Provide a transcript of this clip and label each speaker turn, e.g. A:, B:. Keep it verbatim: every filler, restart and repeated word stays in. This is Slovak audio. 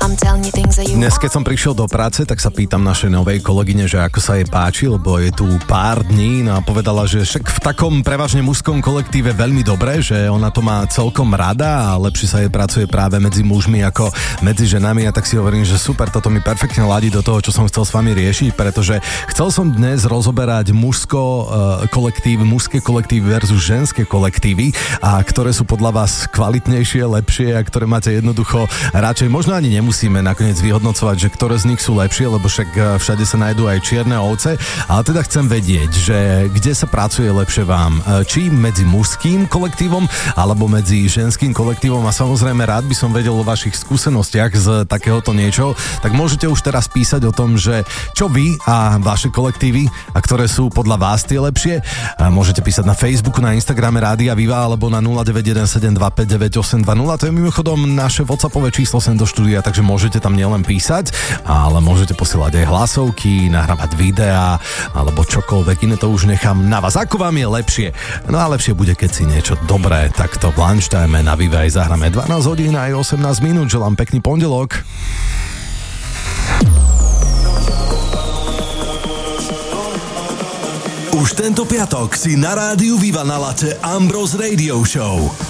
A: Dnes, keď som prišiel do práce, tak sa pýtam našej novej kolegyne, že ako sa jej páči, lebo je tu pár dní, no a povedala, že však v takom prevažne mužskom kolektíve veľmi dobre, že ona to má celkom rada a lepšie sa jej pracuje práve medzi mužmi ako medzi ženami, a tak si hovorím, že super, toto mi perfektne ladí do toho, čo som chcel s vami riešiť, pretože chcel som dnes rozoberať mužsko uh, kolektív, mužské kolektívy versus ženské kolektívy, a ktoré sú podľa vás kvalitnejšie, lepšie a ktoré máte jednoducho radšej. Možno ani nemusíme nakoniec vyhodnocovať, že ktoré z nich sú lepšie, lebo však všade sa nájdú aj čierne ovce, ale teda chcem vedieť, že kde sa pracuje lepšie vám, či medzi mužským kolektívom alebo medzi ženským kolektívom, a samozrejme rád by som vedel o vašich skúsenostiach z takéhoto niečo, tak môžete už teraz písať o tom, že čo vy a vaše kolektívy a ktoré sú podľa vás tie lepšie. Môžete písať na Facebooku, na Instagrame Rádia Viva alebo na nula deväť jeden sedem dva päť deväť osem dva nula. To je mimochodom naše WhatsAppové číslo sem do štúdia, takže môžete tam nielen písať, ale môžete posielať aj hlasovky, nahrávať videá alebo čokoľvek iné, to už nechám na vás. Ako vám je lepšie? No a lepšie bude, keď si niečo dobré takto v lunchtime na Viva aj zahráme. dvanásť hodín aj osemnásť minút, želám pekný pondelok.
B: Už tento piatok si na Rádiu Viva naladte Ambrose Radio Show.